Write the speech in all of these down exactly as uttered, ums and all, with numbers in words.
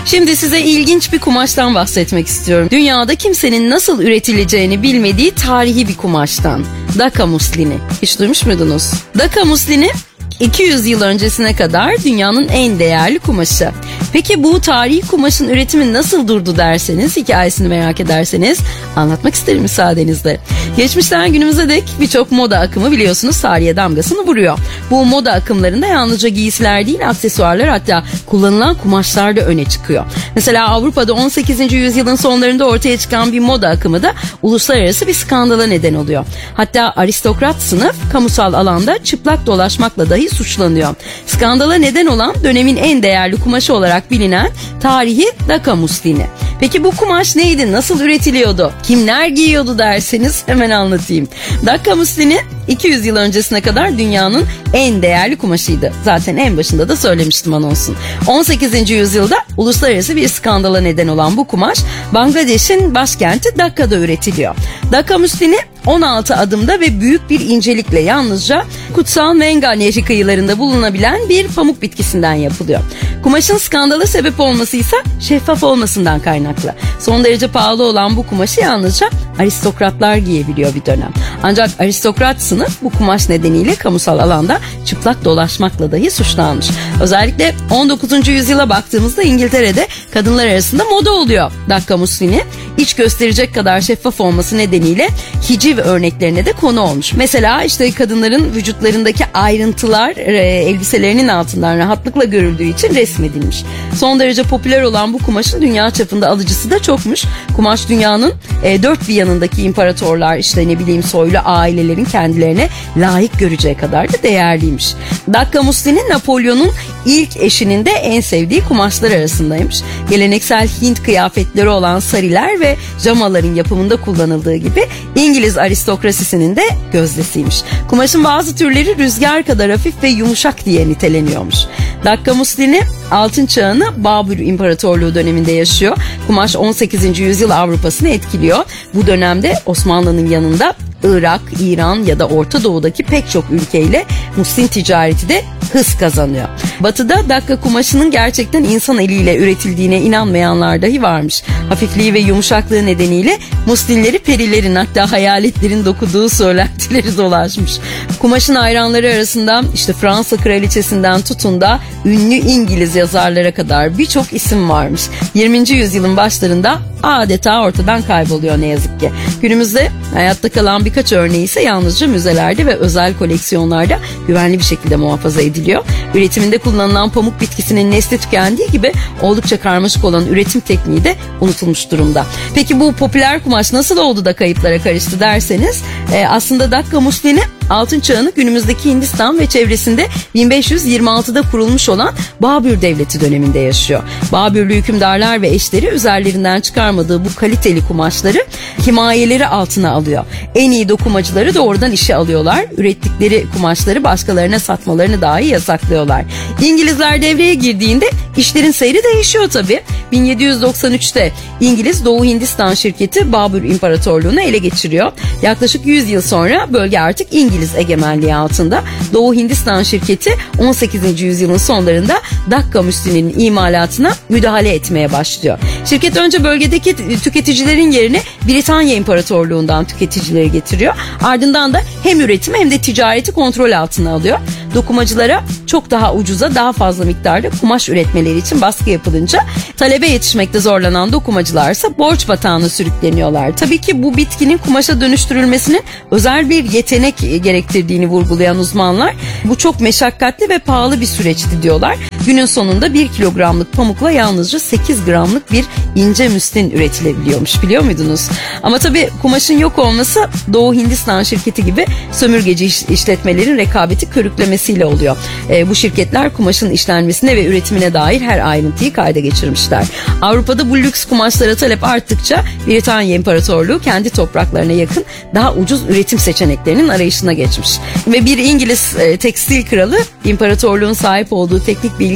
Şimdi size ilginç bir kumaştan bahsetmek istiyorum. Dünyada kimsenin nasıl üretileceğini bilmediği tarihi bir kumaştan. Daka muslini. Hiç duymuş muydunuz? Daka muslini iki yüz yıl öncesine kadar dünyanın en değerli kumaşı. Peki bu tarihi kumaşın üretimi nasıl durdu derseniz, hikayesini merak ederseniz anlatmak isterim müsaadenizle. Geçmişten günümüze dek birçok moda akımı biliyorsunuz tarihe damgasını vuruyor. Bu moda akımlarında yalnızca giysiler değil, aksesuarlar, hatta kullanılan kumaşlar da öne çıkıyor. Mesela Avrupa'da on sekizinci yüzyılın sonlarında ortaya çıkan bir moda akımı da uluslararası bir skandala neden oluyor. Hatta aristokrat sınıf kamusal alanda çıplak dolaşmakla dahi suçlanıyor. Skandala neden olan dönemin en değerli kumaşı olarak bilinen tarihi Daka muslini. Peki bu kumaş neydi? Nasıl üretiliyordu? Kimler giyiyordu derseniz hemen anlatayım. Daka muslini iki yüz yıl öncesine kadar dünyanın en değerli kumaşıydı. Zaten en başında da söylemiştim anonsun. on sekizinci yüzyılda uluslararası bir skandala neden olan bu kumaş Bangladeş'in başkenti Dakka'da üretiliyor. Daka muslini on altı adımda ve büyük bir incelikle yalnızca Kutsal Menga Nehri kıyılarında bulunabilen bir pamuk bitkisinden yapılıyor. Kumaşın skandala sebep olması ise şeffaf olmasından kaynaklı. Son derece pahalı olan bu kumaşı yalnızca aristokratlar giyebiliyor bir dönem. Ancak aristokrat sınıf bu kumaş nedeniyle kamusal alanda çıplak dolaşmakla dahi suçlanmış. Özellikle on dokuzuncu yüzyıla baktığımızda İngiltere'de kadınlar arasında moda oluyor Daka muslini. İç gösterecek kadar şeffaf olması nedeniyle hiciv örneklerine de konu olmuş. Mesela işte kadınların vücutlarındaki ayrıntılar e, elbiselerinin altından rahatlıkla görüldüğü için resmedilmiş. Son derece popüler olan bu kumaşın dünya çapında alıcısı da çokmuş. Kumaş dünyanın e, dört bir yanındaki imparatorlar, işte ne bileyim soylu ailelerin kendilerine layık göreceği kadar da değerliymiş. Daka muslini Napolyon'un ilk eşinin de en sevdiği kumaşlar arasındaymış. Geleneksel Hint kıyafetleri olan sariler ve jamaların yapımında kullanıldığı gibi İngiliz aristokrasisinin de gözdesiymiş. Kumaşın bazı türleri rüzgar kadar hafif ve yumuşak diye niteleniyormuş. Daka muslini Altın Çağı'nı Babür İmparatorluğu döneminde yaşıyor. Kumaş on sekizinci yüzyıl Avrupa'sını etkiliyor. Bu dönemde Osmanlı'nın yanında Irak, İran ya da Orta Doğu'daki pek çok ülkeyle muslin ticareti de hız kazanıyor. Batı'da Daka kumaşının gerçekten insan eliyle üretildiğine inanmayanlar dahi varmış. Hafifliği ve yumuşaklığı nedeniyle muslinleri perilerin, hatta hayaletlerin dokuduğu söylentileri dolaşmış. Kumaşın hayranları arasında işte Fransa kraliçesinden tutun da ünlü İngiliz yazarlara kadar birçok isim varmış. yirminci yüzyılın başlarında adeta ortadan kayboluyor ne yazık ki. Günümüzde hayatta kalan birkaç örneği ise yalnızca müzelerde ve özel koleksiyonlarda güvenli bir şekilde muhafaza ediliyor. Üretiminde kullanılan pamuk bitkisinin nesli tükendiği gibi oldukça karmaşık olan üretim tekniği de unutulmuş durumda. Peki bu popüler kumaş nasıl oldu da kayıplara karıştı derseniz e, aslında Daka muslini Altın Çağı'nı günümüzdeki Hindistan ve çevresinde bin beş yüz yirmi altıda kurulmuş olan Babür Devleti döneminde yaşıyor. Babürlü hükümdarlar ve eşleri üzerlerinden çıkarmadığı bu kaliteli kumaşları himayeleri altına alıyor. En iyi dokumacıları doğrudan işe alıyorlar. Ürettikleri kumaşları başkalarına satmalarını dahi yasaklıyorlar. İngilizler devreye girdiğinde işlerin seyri değişiyor tabii. bin yedi yüz doksan üçte İngiliz Doğu Hindistan şirketi Babür İmparatorluğu'nu ele geçiriyor. Yaklaşık yüz yıl sonra bölge artık İngiliz egemenliği altında. Doğu Hindistan şirketi on sekizinci yüzyılın sonlarında Daka muslininin imalatına müdahale etmeye başlıyor. Şirket önce bölgedeki tüketicilerin yerine Britanya İmparatorluğu'ndan tüketicileri getiriyor. Ardından da hem üretimi hem de ticareti kontrol altına alıyor. Dokumacılara çok daha ucuza, daha fazla miktarda kumaş üretmeleri için baskı yapılınca talebe yetişmekte zorlanan dokumacılarsa borç batağına sürükleniyorlar. Tabii ki bu bitkinin kumaşa dönüştürülmesinin özel bir yetenek gerektirdiğini vurgulayan uzmanlar bu çok meşakkatli ve pahalı bir süreçti diyorlar. Günün sonunda bir kilogramlık pamukla yalnızca sekiz gramlık bir ince müslin üretilebiliyormuş, biliyor muydunuz? Ama tabii kumaşın yok olması Doğu Hindistan şirketi gibi sömürgeci iş, işletmelerin rekabeti körüklemesiyle oluyor. E, bu şirketler kumaşın işlenmesine ve üretimine dair her ayrıntıyı kayda geçirmişler. Avrupa'da bu lüks kumaşlara talep arttıkça Britanya İmparatorluğu kendi topraklarına yakın daha ucuz üretim seçeneklerinin arayışına geçmiş. Ve bir İngiliz e, tekstil kralı imparatorluğun sahip olduğu teknik bilgi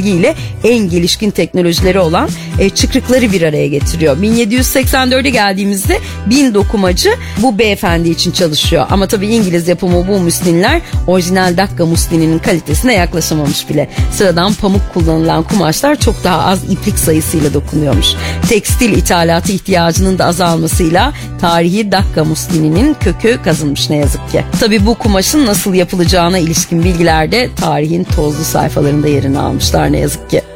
bilgiyle en gelişkin teknolojileri olan e, çıkrıkları bir araya getiriyor. bin yedi yüz seksen dörde geldiğimizde bin dokumacı bu beyefendi için çalışıyor. Ama tabii İngiliz yapımı bu muslinler orijinal Dakka muslininin kalitesine yaklaşamamış bile. Sıradan pamuk kullanılan kumaşlar çok daha az iplik sayısıyla dokunuyormuş. Tekstil ithalatı ihtiyacının da azalmasıyla tarihi Dakka muslininin kökü kazınmış ne yazık ki. Tabii bu kumaşın nasıl yapılacağına ilişkin bilgiler de tarihin tozlu sayfalarında yerini almışlar ne yazık ki.